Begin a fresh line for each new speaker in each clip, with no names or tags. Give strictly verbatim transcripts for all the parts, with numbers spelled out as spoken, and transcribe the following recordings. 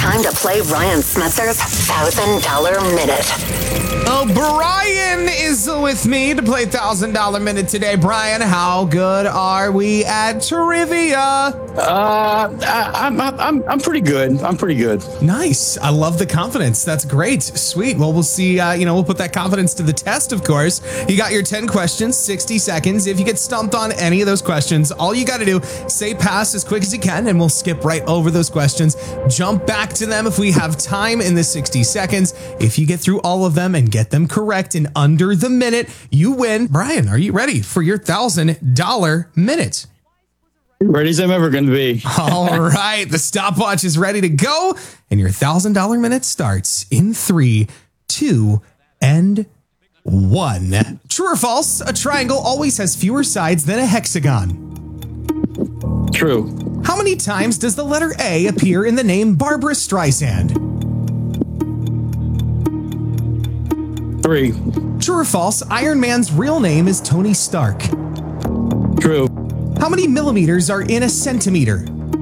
Time to play Ryan Smetzer's one thousand dollar Minute.
Oh, Brian is with me to play one thousand dollar Minute today. Brian, how good are we at trivia?
Uh, I, I'm, I'm, I'm pretty good. I'm pretty good.
Nice. I love the confidence. That's great. Sweet. Well, we'll see. Uh, you know, we'll put that confidence to the test, of course. You got your ten questions, sixty seconds. If you get stumped on any of those questions, all you got to do, say pass as quick as you can, and we'll skip right over those questions. Jump back to them if we have time in the sixty seconds. If you get through all of them and get them correct in under the minute, you win. Brian, are you ready for your one thousand dollar Minute?
Ready as I'm ever going to be.
All right. The stopwatch is ready to go. And your one thousand dollar Minute starts in three, two, and one. True or false? A triangle always has fewer sides than a hexagon.
True.
How many times does the letter A appear in the name Barbara Streisand?
Three.
True or false? Iron Man's real name is Tony Stark.
True.
How many millimeters are in a centimeter?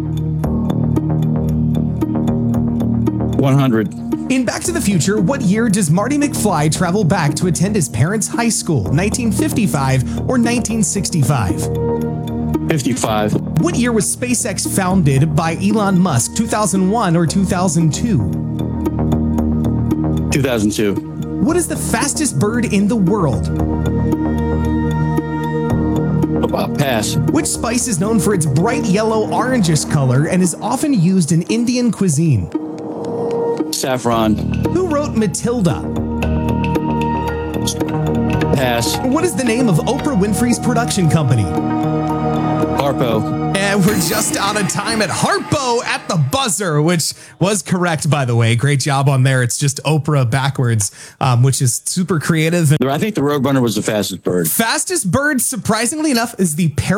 one hundred.
In Back to the Future, what year does Marty McFly travel back to attend his parents' high school? nineteen fifty-five or nineteen sixty-five?
fifty-five.
What year was SpaceX founded by Elon Musk? two thousand one or two thousand two?
two thousand two.
What is the fastest bird in the world?
Uh, pass.
Which spice is known for its bright yellow orangish color and is often used in Indian cuisine?
Saffron.
Who wrote Matilda?
Pass.
What is the name of Oprah Winfrey's production company?
Harpo.
And we're just out of time at Harpo at the buzzer, which was correct, by the way. Great job on there. It's just Oprah backwards, um, which is super creative.
I think the Roadrunner was the fastest bird.
Fastest bird, surprisingly enough, is the parrot.